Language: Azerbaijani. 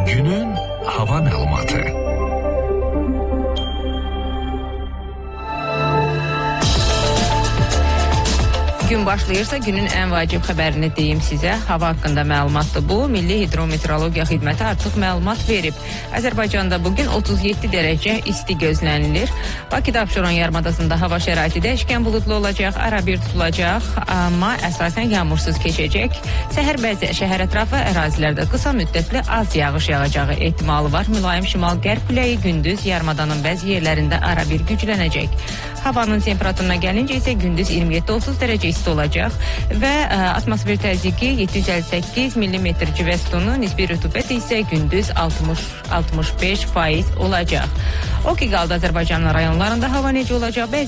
Günün hava məlumatı. Gün başlayırsa günün ən vacib xəbərini deyim sizə. Hava haqqında məlumatdır bu. Milli Hidrometeorologiya Xidməti artıq məlumat verib. Azərbaycanda bugün 37 dərəcə isti gözlənilir. Bakıda Abşeron yarımadasında hava şəraiti dəyişkən buludlu olacaq, arabir tutulacaq, amma əsasən yağmursuz keçəcək. Səhər bəzi şəhər ətrafı ərazilərdə qısa müddətli az yağış yağacağı ehtimalı var. Mülayim şimal-qərb küləyi gündüz yarımadanın bəzi yerlərində arabir güclənəcək. Havanın temperaturuna gəlincə isə gündüz 27-30 dərəcə isti olacaq və atmosfer təzyiqi 758 mm civə sütunu, nisbi rütubət isə gündüz 60-65% olacaq. O ki qaldı Azərbaycanın rayonlarında hava necə olacaq?